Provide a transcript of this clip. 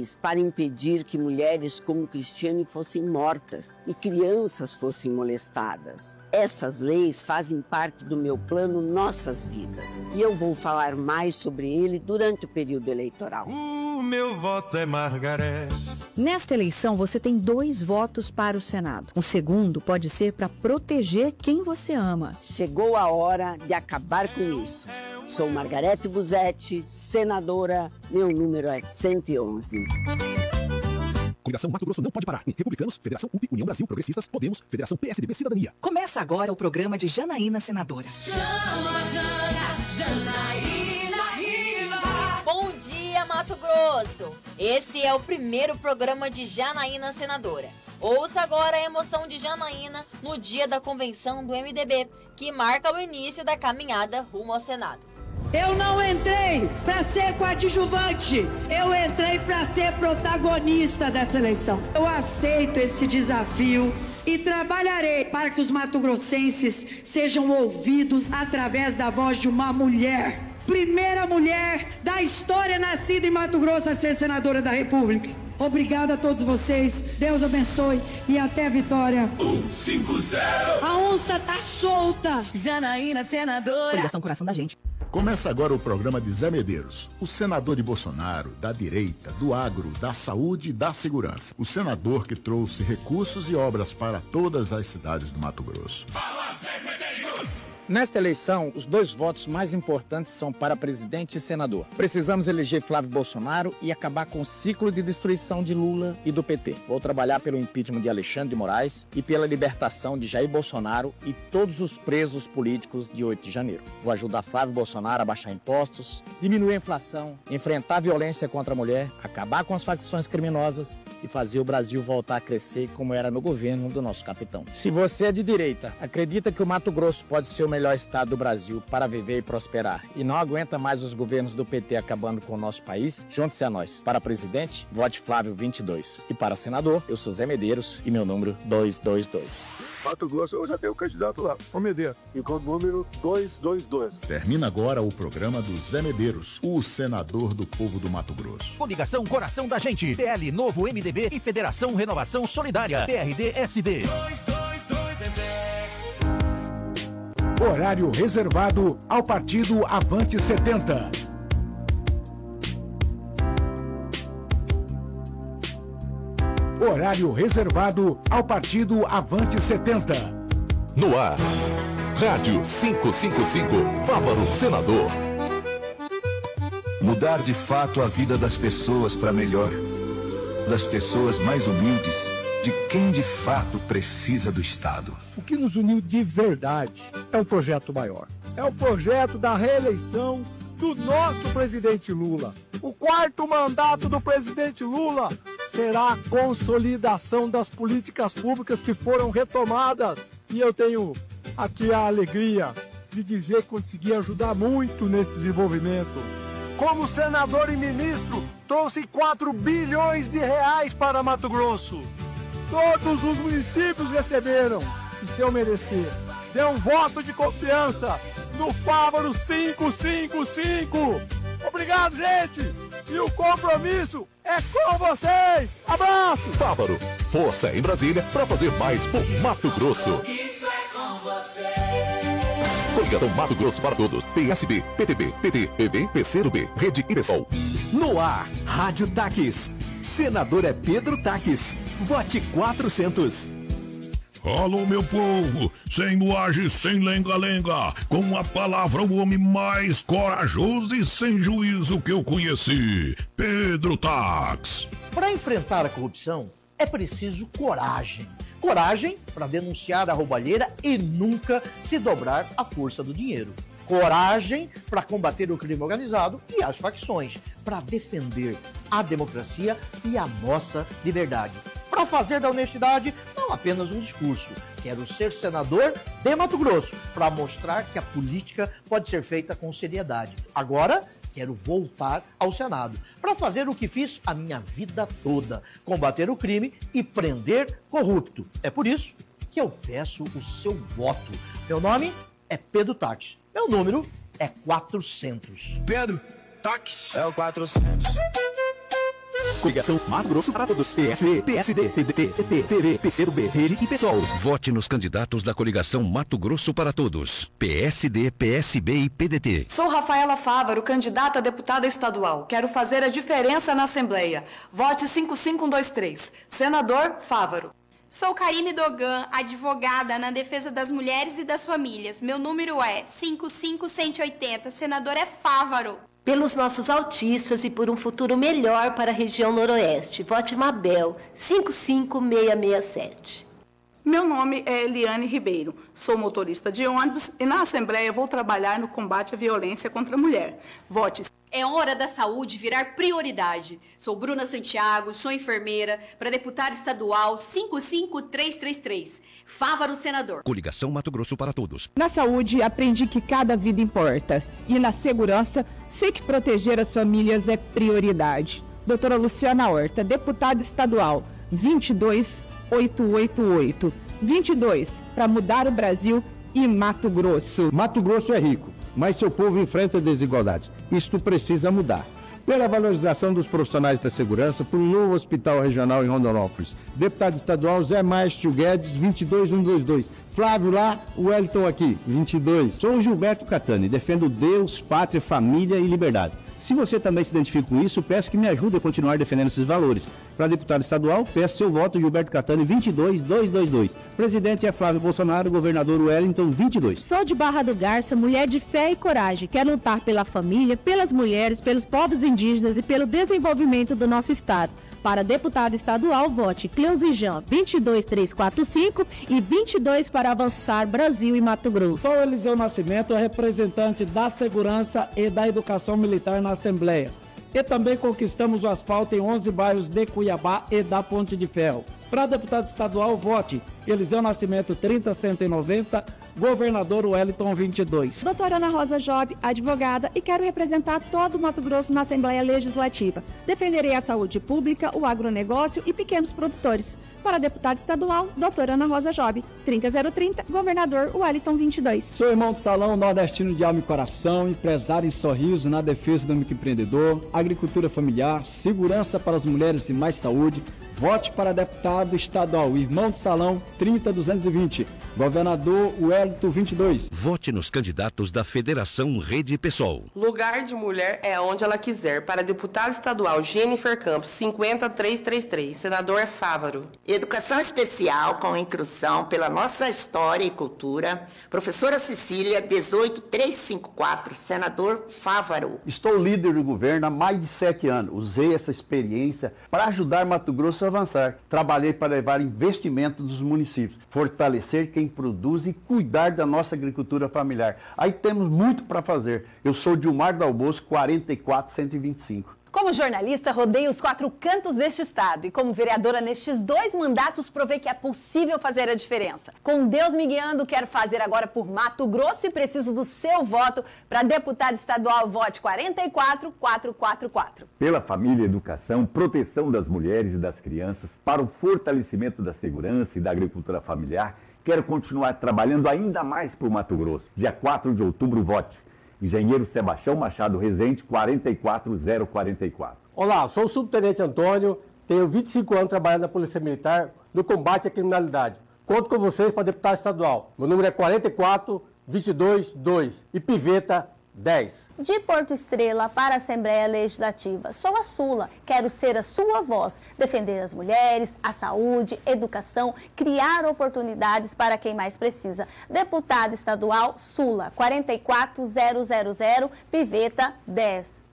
leis para impedir que mulheres como Cristiane fossem mortas e crianças fossem molestadas. Essas leis fazem parte do meu plano Nossas Vidas e eu vou falar mais sobre ele durante o período eleitoral. O meu voto é Margarete. Nesta eleição, você tem 2 votos para o Senado. O segundo pode ser para proteger quem você ama. Chegou a hora de acabar com isso. Sou Margarete Busetti, senadora, meu número é 111. Coligação Mato Grosso não pode parar. Republicanos, Federação UP, União Brasil, Progressistas, Podemos, Federação PSDB Cidadania. Começa agora o programa de Janaína Senadora. Chama, Janaína. Bom dia, Mato Grosso. Esse é o primeiro programa de Janaína Senadora. Ouça agora a emoção de Janaína no dia da convenção do MDB, que marca o início da caminhada rumo ao Senado. Eu não entrei para ser coadjuvante, eu entrei para ser protagonista dessa eleição. Eu aceito esse desafio e trabalharei para que os mato-grossenses sejam ouvidos através da voz de uma mulher. Primeira mulher da história nascida em Mato Grosso a ser senadora da República. Obrigada a todos vocês, Deus abençoe e até a vitória. 150. A onça tá solta. Janaína Senadora. Coligação Coração da Gente. Começa agora o programa de Zé Medeiros, o senador de Bolsonaro, da direita, do agro, da saúde e da segurança. O senador que trouxe recursos e obras para todas as cidades do Mato Grosso. Fala, Zé Medeiros! Nesta eleição, os 2 votos mais importantes são para presidente e senador. Precisamos eleger Flávio Bolsonaro e acabar com o ciclo de destruição de Lula e do PT. Vou trabalhar pelo impeachment de Alexandre de Moraes e pela libertação de Jair Bolsonaro e todos os presos políticos de 8 de janeiro. Vou ajudar Flávio Bolsonaro a baixar impostos, diminuir a inflação, enfrentar a violência contra a mulher, acabar com as facções criminosas e fazer o Brasil voltar a crescer como era no governo do nosso capitão. Se você é de direita, acredita que o Mato Grosso pode ser o melhor estado do Brasil para viver e prosperar e não aguenta mais os governos do PT acabando com o nosso país, junte-se a nós. Para presidente, vote Flávio 22. E para senador, eu sou Zé Medeiros e meu número 222. Mato Grosso, eu já tenho o candidato lá, o Medeiros, e com o número 222. Termina agora o programa do Zé Medeiros, o senador do povo do Mato Grosso. Coligação Coração da Gente, PL Novo MDB e Federação Renovação Solidária, PRD-SD. 222 Zezé. Horário reservado ao partido Avante 70. Horário reservado ao partido Avante 70. No ar, Rádio 555, Fávaro Senador. Mudar de fato a vida das pessoas para melhor. Das pessoas mais humildes, de quem de fato precisa do Estado. O que nos uniu de verdade é um projeto maior. É o projeto da reeleição do nosso presidente Lula. O 4º mandato do presidente Lula será a consolidação das políticas públicas que foram retomadas. E eu tenho aqui a alegria de dizer que consegui ajudar muito nesse desenvolvimento. Como senador e ministro, trouxe 4 bilhões de reais para Mato Grosso. Todos os municípios receberam. E se eu merecer, dê um voto de confiança no Fávaro 555. Obrigado, gente! E o compromisso é com vocês! Abraço! Fávaro, força em Brasília para fazer mais por Mato Grosso. Isso é com você. Coligação Mato Grosso para todos. PSB, PTB, PT, PV, PCdoB, Rede e PSOL. No ar, Rádio Taques. Senador é Pedro Taques. Vote 400. Alô, meu povo, sem moagem, sem lenga-lenga, com a palavra o homem mais corajoso e sem juízo que eu conheci, Pedro Tax. Para enfrentar a corrupção, é preciso coragem. Coragem para denunciar a roubalheira e nunca se dobrar à força do dinheiro. Coragem para combater o crime organizado e as facções, para defender a democracia e a nossa liberdade. Para fazer da honestidade não apenas um discurso. Quero ser senador de Mato Grosso, para mostrar que a política pode ser feita com seriedade. Agora, quero voltar ao Senado, para fazer o que fiz a minha vida toda, combater o crime e prender corrupto. É por isso que eu peço o seu voto. Meu nome é Pedro Tax. Meu número é 400. Pedro Tax é o 400. Coligação Mato Grosso para Todos. PSD, PSD, PDT, PT, PV, PCdoB, Rede e PSOL. Vote nos candidatos da coligação Mato Grosso para Todos. PSD, PSB e PDT. Sou Rafaela Fávaro, candidata a deputada estadual. Quero fazer a diferença na Assembleia. Vote 55123. Senador Fávaro. Sou Karime Dogan, advogada na defesa das mulheres e das famílias. Meu número é 55180. Senador é Fávaro. Pelos nossos autistas e por um futuro melhor para a região noroeste. Vote Mabel, 55667. Meu nome é Eliane Ribeiro. Sou motorista de ônibus e na Assembleia vou trabalhar no combate à violência contra a mulher. Vote. É hora da saúde virar prioridade. Sou Bruna Santiago, sou enfermeira, para deputada estadual 55333. Fávaro, senador. Coligação Mato Grosso para Todos. Na saúde, aprendi que cada vida importa. E na segurança, sei que proteger as famílias é prioridade. Doutora Luciana Horta, deputada estadual 22888. 22, para mudar o Brasil e Mato Grosso. Mato Grosso é rico, mas seu povo enfrenta desigualdades. Isto precisa mudar. Pela valorização dos profissionais da segurança, por um novo hospital regional em Rondonópolis. Deputado estadual Zé Márcio Guedes, 22122. Flávio lá, Wellington aqui, 22. Sou Gilberto Catani, defendo Deus, pátria, família e liberdade. Se você também se identifica com isso, peço que me ajude a continuar defendendo esses valores. Para deputado estadual, peço seu voto, Gilberto Catani, 22222. Presidente é Flávio Bolsonaro, governador Wellington, 22. Sou de Barra do Garça, mulher de fé e coragem. Quero lutar pela família, pelas mulheres, pelos povos indígenas e pelo desenvolvimento do nosso estado. Para deputado estadual, vote Cleuzijan, 22345 e 22 para avançar Brasil e Mato Grosso. Sou Eliseu Nascimento, representante da Segurança e da Educação Militar na Assembleia. E também conquistamos o asfalto em 11 bairros de Cuiabá e da Ponte de Ferro. Para deputado estadual, vote Eliseu Nascimento, 30190, governador Wellington, 22. Doutora Ana Rosa Job, advogada, e quero representar todo o Mato Grosso na Assembleia Legislativa. Defenderei a saúde pública, o agronegócio e pequenos produtores. Para deputada estadual, doutora Ana Rosa Job, 30030, governador Wellington, 22. Sou irmão de salão, nordestino de alma e coração, empresário em Sorriso na defesa do microempreendedor, agricultura familiar, segurança para as mulheres e mais saúde. Vote para deputado estadual, irmão de salão, 30220, governador Wellington, 22. Vote nos candidatos da Federação Rede PSOL. Lugar de mulher é onde ela quiser. Para deputado estadual, Jennifer Campos, 50333, senador é Fávaro. Educação especial com inclusão pela nossa história e cultura, professora Cecília, 18354, senador Fávaro. Estou líder do governo há mais de 7 anos. Usei essa experiência para ajudar Mato Grosso a avançar. Trabalhei para levar investimento dos municípios, fortalecer quem produz e cuidar da nossa agricultura familiar. Aí temos muito para fazer. Eu sou Dilmar Dal Bosco, 44125. Como jornalista, rodei os 4 cantos deste estado e como vereadora nestes 2 mandatos provei que é possível fazer a diferença. Com Deus me guiando, quero fazer agora por Mato Grosso e preciso do seu voto para deputado estadual. Vote 44444. Pela família, educação, proteção das mulheres e das crianças, para o fortalecimento da segurança e da agricultura familiar, quero continuar trabalhando ainda mais por Mato Grosso. Dia 4 de outubro, vote. Engenheiro Sebastião Machado Rezende, 44044. Olá, sou o subtenente Antônio, tenho 25 anos trabalhando na Polícia Militar no combate à criminalidade. Conto com vocês para deputado estadual. Meu número é 44222 e Piveta 10. De Porto Estrela para a Assembleia Legislativa, sou a Sula, quero ser a sua voz, defender as mulheres, a saúde, educação, criar oportunidades para quem mais precisa. Deputada estadual, Sula, 44000, Piveta 10.